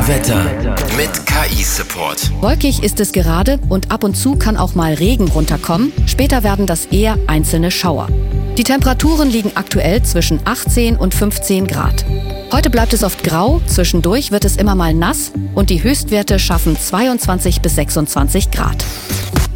Wetter mit KI-Support. Wolkig ist es gerade und ab und zu kann auch mal Regen runterkommen. Später werden das eher einzelne Schauer. Die Temperaturen liegen aktuell zwischen 18 und 15 Grad. Heute bleibt es oft grau, zwischendurch wird es immer mal nass und die Höchstwerte schaffen 22 bis 26 Grad.